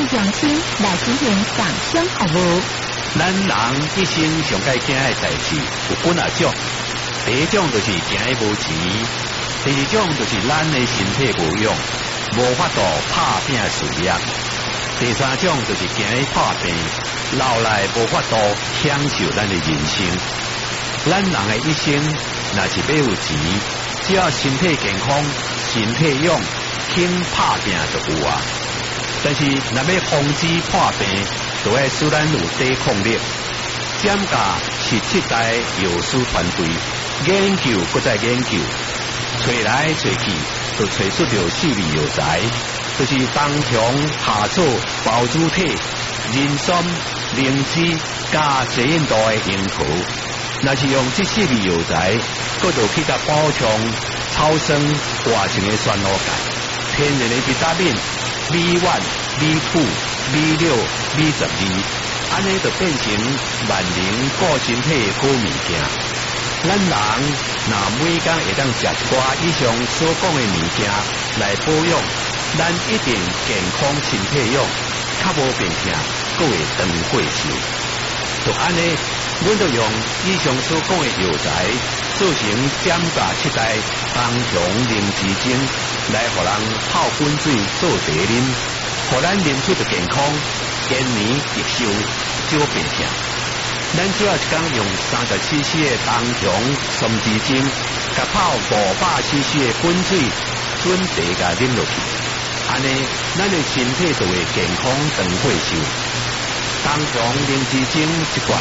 中心来进行上商服务。 咱人一生上该惊的代志有几啊种，第一种就是惊的无钱，第二种就是咱的身体无用，无法度拍拼事业，第三种就是惊的破病，老来无法度享受咱的人生。咱人的一生若是要有钱，只要身体健康、身体勇，肯拍拼就有啊。但是若要防止破病，就要使咱有抵抗力。减价是七代药师团队研究搁再研究，找来找去，就找出了4味药材，就是冬虫夏草、包子体、人参、灵芝加济印度的樱桃。若是用这4味药材，搁就去甲补充草生活性的酸露钙，天然的维他命 B1、B2、B6、B12，安尼就变成万能顾身体的好物件。咱人若每天会当食一寡以上所讲的物件来保养，咱一定健康身体用，较无病痛，搁会长寿寿。就安尼，阮就用以上所讲的药材做成减价7代冬虫灵芝精，来互人泡滚水做茶啉，互咱啉出的健康，延年益寿，少病痛。咱主要一天用30cc 的冬虫松枝精，甲泡500cc 的滚水，准茶甲啉落去，安尼咱的身体就会健康长寿寿。冬虫灵芝精一罐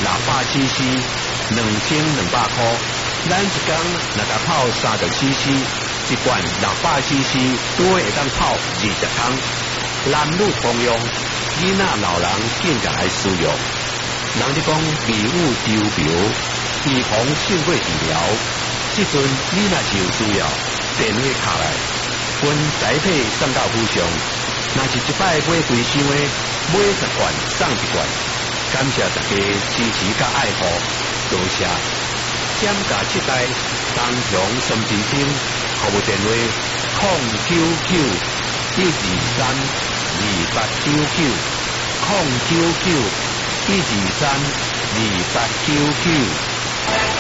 600cc，2200块。咱一天若甲泡30cc，一罐600cc，都会当泡20天。男女通用，囡仔老人更加爱使用。人哋讲味物丢苗，预防性过治疗。即阵你若是有需要，电话卡来，阮宅配送到府上。若是一摆买贵箱的，买10罐送1罐。感谢大家支持甲爱护，多谢。减价7代冬虫松枝精，服务电话099-123-2899，099-123-2899。